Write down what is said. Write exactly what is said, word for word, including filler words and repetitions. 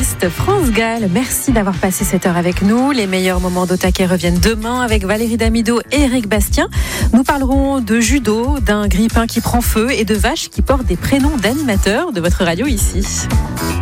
journaliste France Gall. Merci d'avoir passé cette heure avec nous. Les meilleurs moments d'Au Taquet reviennent demain avec Valérie Damido et Eric Bastien. Nous parlerons de judo, d'un grille-pain qui prend feu et de vaches qui portent des prénoms d'animateurs de votre radio ici.